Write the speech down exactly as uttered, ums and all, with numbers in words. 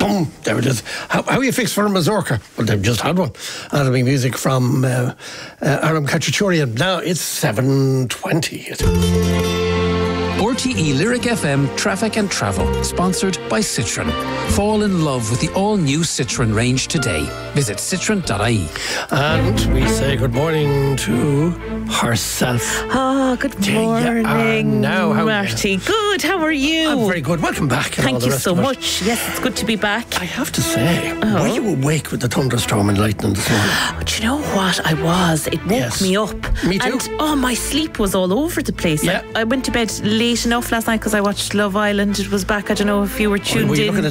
boom, there it is. How, how are you fixed for a mazurka? Well, they've just had one. And it'll be music from uh, uh, Aram Khachaturian. Now it's seven twenty. R T E Lyric F M Traffic and Travel, sponsored by Citroen. Fall in love with the all-new Citroen range today. Visit citroen dot I E. And we say good morning to herself. Oh, good morning, now, how Marty. Good, how are you? I'm very good. Welcome back. Thank you so much. Yes, it's good to be back. I have to say, Oh. were you awake with the thunderstorm and lightning this morning? Do you know what? I was. It woke Yes. me up. Me too. And oh, my sleep was all over the place. Yeah. I, I went to bed late enough last night because I watched Love Island. It was back. I don't know if you were tuned were you in. looking at